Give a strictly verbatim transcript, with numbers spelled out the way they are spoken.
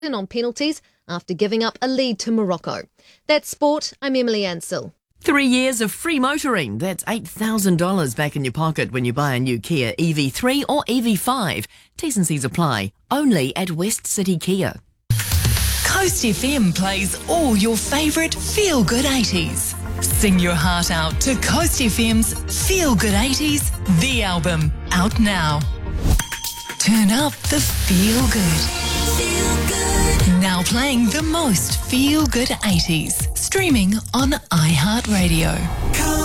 in on penalties after giving up a lead to Morocco. That's sport. I'm Emily Ansell. Three years of free motoring. That's eight thousand dollars back in your pocket when you buy a new Kia E V three or E V five. T's and C's apply. Only at West City Kia. Coast F M plays all your favourite feel-good eighties. Sing your heart out to Coast F M's Feel Good eighties, the album, out now. Turn up the feel good. Feel good. Now playing the most feel good eighties. Streaming on iHeartRadio.